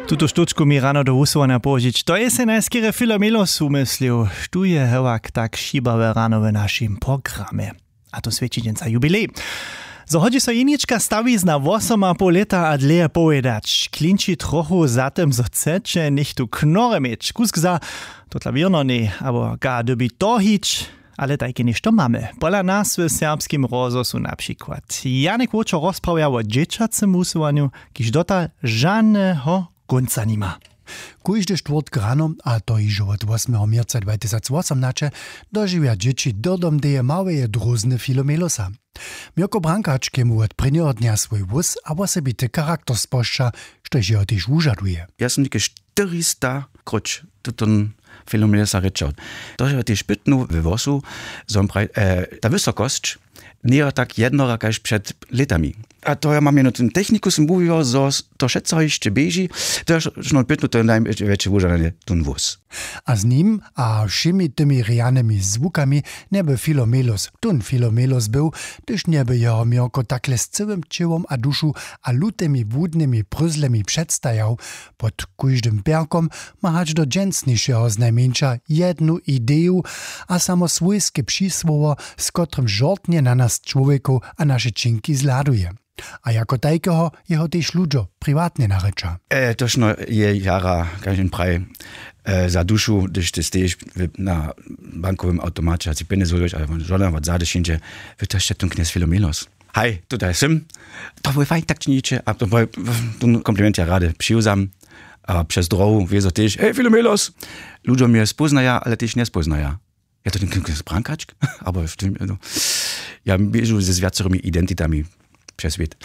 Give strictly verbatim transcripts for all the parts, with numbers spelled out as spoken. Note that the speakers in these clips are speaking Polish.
Tuto štučku mi rano do usovania požiť. To je se najskýre Filomelos umyslil. Tu je hevak tak šibavé rano v našim programe. A to svedčí deň za jubilej. Zohodzi so jenička stawizna osem a pol leta a dlje povedać. Klinči trochu za tym, zo chcecie, niech tu knorre mieć. Kusk za, to klavierno nie, abo ga dobi to hić. Ale tajke niż to mamy. Pola nas w serbskim rozosu na przykład. Janek Łočo rozprawia o dzieciacym usowaniu, kiż dotal żadnego końca nie ma. Kójdy štvrtk rano, a to iž od ôsmeho marca dvetisícosemnásť, doživia dzieci dodom deje małeje druzny Filomelosa. Mirko Brankačke mu od prvneho dňa svoj vus a osobitý charakter spošča, štož jeho tiež užaduje. Ja som niekde štyristo kroč tuton Filomelosa rečal. To je tiež pytnú ve vosu, som praj, e, ta vysokosť nie je tak jednora, kaž przed letami. A to ja mam jedno ten technikus mówił, że to všetko jeszcze bieži, to jest no pytno, to je najväčšie úžadanie ten vus. A z ním a všimi tymi rianými zvukami neby Filomelos, tun Filomelos był, gdyż neby jeho Mirko takle z całym ciałom a duszu a lutymi wódnymi pryzlemi przedstajał, pod kóżdym perkom ma hać do dżęsniejszego znajmniejsza jednu ideju, a samo swojskie przysłowo, z którym żortnie na nas człowieku a nasze czynki zladuje. A jako tajkeho jeho tež ľuďo privátne nareča. E, točno je jara, kažem praj, e, za dušu, když ty steješ na bankovém automáte a si penezuješ, a žodám od záde šinče, vy to ještě ten kněz Filomelos. Hej, tutaj jsem, to bude fajn tak čníče, a to bude ten kompliment ja ráde přiuzam, a přes drohu vězo tež, hej Filomelos, ľuďo mě spoznaja, ale tež nespoznaja. Ja to ten kněz Brankačk, aber no, ja biežu se viacerými identitami przez svět.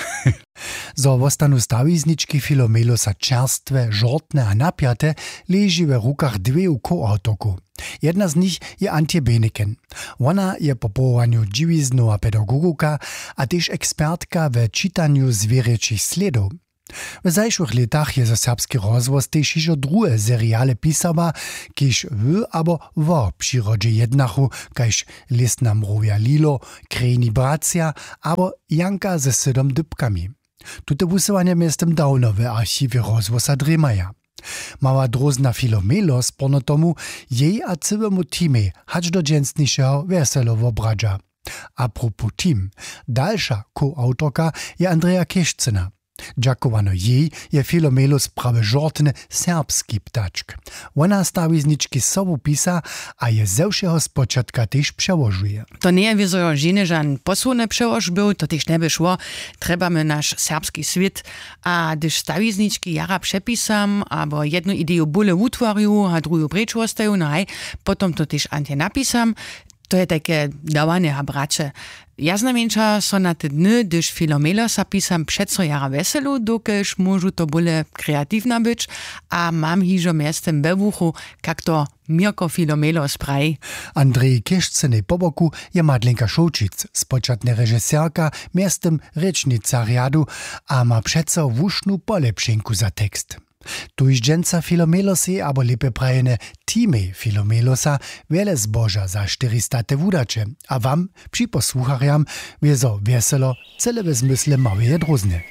Zo ostanu stawiznički Filomelosa čerstve, žortne a napiate leži v rukach dveju koautorku. Jedna z nich je Antje Beneken. Ona je po powołaniu dziwiznova pedagogika a tež ekspertka w czytaniu zwierzęcich sledów. W zajszłych latach je za serbski rozwoz tež iżo druhe seriale pisała, kiż w abo wo przyrodzie jednachu, kaž Lesna mrówia Lilo, Kreni bracia, abo Janka ze sedom dybkami. Tute wusowanie miestem dawno w archiwie rozwoza dremaja. Mała drozna Filomelos porno tomu jej a całemu teamie hać do dżęsniejszego weselowo bradża. A propos team, dalsza koautorka je Andrea Kešcina. Dziakowano jej je Filomelos prawie żortny serbski ptaczk. Ona stawizniczki sobu pisa, a je zewšeho spočatka tež przełożuje. To nie jest żadny żan posłony przełoż był, to też nie by szło. Trebamy nasz serbski świat, a gdyż stawizniczki jara przepisam, albo jedną ideę bóle utwariu, a drugą precz ostają, no hej, potom to też Antje napisam. To je takie dawane a bracie. Ja znamienča so na te dny, gdyż Filomelosa pisam přeco jara veselu, dokež môžu to bole kreatívna byč, a mam hižo miestem ve vuchu, kak to Mirko Filomelos praji. Andrej Kešcenej po boku je Madlenka Šoučic, spočatne režisérka, miestem rečnica riadu a ma přeco vušnu polepšenku za tekst. Tuž dženca Filomelosi, abo lepe prajene týmy Filomelosa, wiele zboža za štyristate wudače, a wam, przy posłuchariam, wiezo veselo, cele ve zmysle małeje drozne.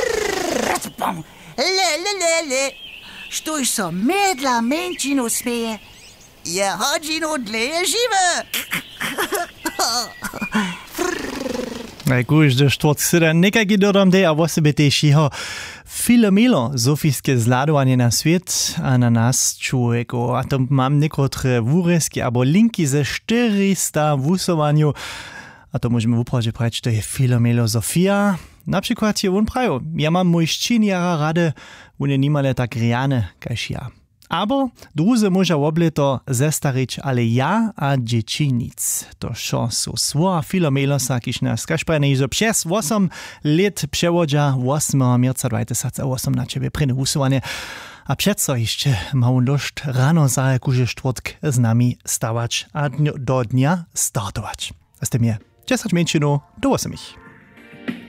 Le, le, le, le, štuž so medla menčinu smeje, je hodžinu dleje žive. Najkúžde štvrt syda nekaký dodom dej a v osobe tež jeho Filomelo, zofijské zladovanie na svet a na nás človeko. A to mám nekotre vúresky abo linky ze štyristo vusovaniu. A to môžeme upravde prať, to je Filomelo Sofia. Napríklad je on prajo, ja mám môj ščin jara rade, on je nimale tak riane, kaž ja. Abo druze môža obleto zestarič, ale ja a dziecinic. To šo sú svoja Filomelosa, kiž nás kašprene izo přes osem let převodža ôsmeho marca dvetisícosem na čebe prine husovanie. A přeco ešte má on došt ráno za kuže štvrtk s nami stavač a do dňa startovač. A ste mi desať menšinu do osem.